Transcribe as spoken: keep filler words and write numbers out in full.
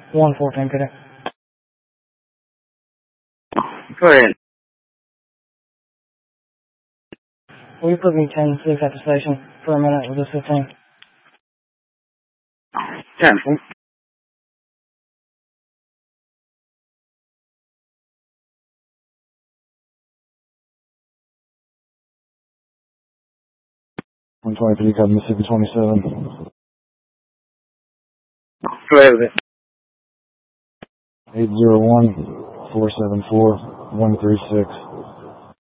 one fourteen, could I? Go ahead. Will you put me ten six at the station for a minute with this fifteen? ten. one twenty-three, copy Mississippi twenty-seven. Go ahead with it. eight zero one, four seven four, one three six.